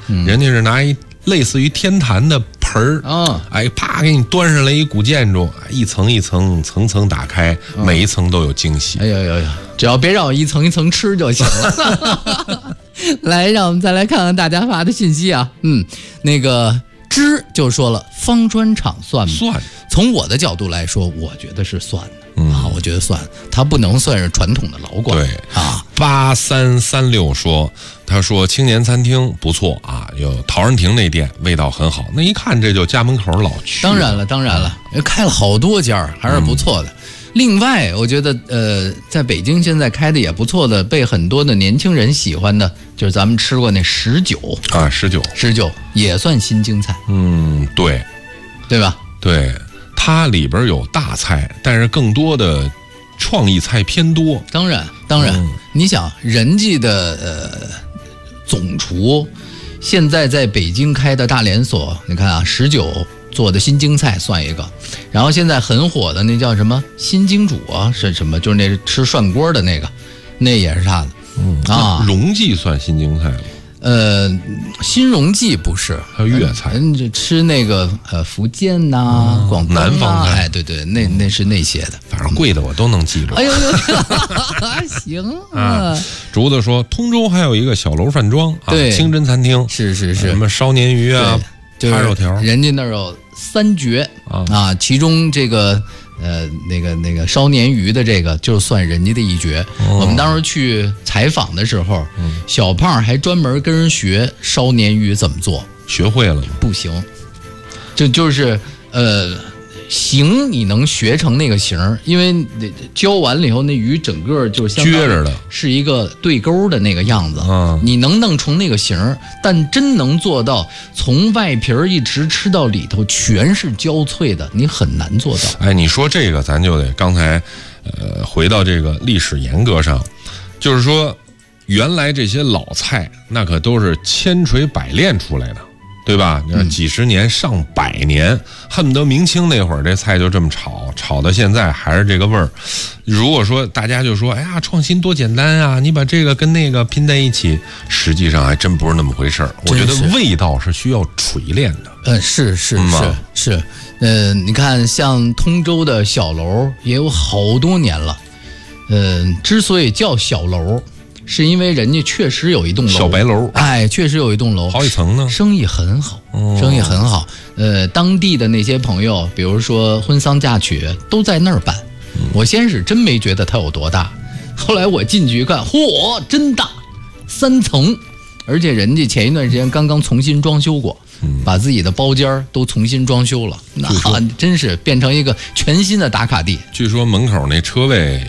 人家是拿一类似于天坛的盆儿哎，啪给你端上来一古建筑，一层一层层层打开，每一层都有惊喜。 哎呀，只要别让我一层一层吃就行了。来，让我们再来看看大家发的信息啊。那个芝就说了，方砖厂算吗？ 算。 从我的角度来说，我觉得是算的。我觉得算，它不能算是传统的老馆。 对啊，8336说，他说青年餐厅不错啊，有陶然亭那店味道很好，那一看这就家门口老去。 当然了，开了好多家，还是不错的。另外，我觉得在北京现在开的也不错的，被很多的年轻人喜欢的，就是咱们吃过那19 啊，19 也算新京菜。 对吧？ 对。它里边有大菜，但是更多的创意菜偏多。 当然，你想人家的总厨，现在在北京开的大连锁，你看啊，19做的新京菜算一个，然后现在很火的那叫什么新京煮啊，是什么？就是那吃涮锅的那个，那也是他的。 荣记算新京菜吗？ 新荣记不是， 还有粤菜， 吃那个福建呐、广东南方菜， 哎，对，那是那些的， 反正贵的我都能记住。 哎呦，行啊。 竹子说，通州还有一个小楼饭庄啊， 对， 清真餐厅， 是什么烧鲶鱼啊， 就是肉条， 人家那儿有3绝啊，其中这个。那个烧鲶鱼的这个就算人家的一绝。我们当时去采访的时候，小胖还专门跟人学烧鲶鱼怎么做， 学会了吗？ 不行，就是形你能学成那个形，因为教完了以后，那鱼整个就相当于撅着的， 是一个对钩的那个样子。你能弄成那个形，但真能做到从外皮一直吃到里头全是焦脆的，你很难做到。 哎，你说这个，咱就得刚才回到这个历史严格上，就是说，原来这些老菜那可都是千锤百炼出来的。对吧？几十年、上百年，恨不得明清那会儿这菜就这么炒到现在还是这个味儿。如果说大家就说，哎呀，创新多简单啊，你把这个跟那个拼在一起，实际上还真不是那么回事儿。我觉得味道是需要锤炼的。 是，你看像通州的小楼也有好多年了。之所以叫小楼，是因为人家确实有一栋楼， 小白楼， 哎，确实有一栋楼， 好几层呢， 生意很好，生意很好。当地的那些朋友，比如说婚丧嫁娶，都在那儿办。我先是真没觉得它有多大，后来我进去一看，嚯，真大，3层，而且人家前一段时间刚刚重新装修过，把自己的包间都重新装修了，那真是变成一个全新的打卡地。 据说门口那车位